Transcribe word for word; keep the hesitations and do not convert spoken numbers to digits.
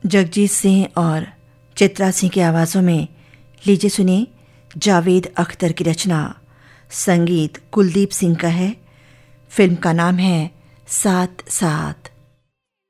जगजीत सिंह और चित्रा सिंह की आवाज़ों में लीजिए सुनिए जावेद अख्तर की रचना। संगीत कुलदीप सिंह का है। फिल्म का नाम है साथ साथ।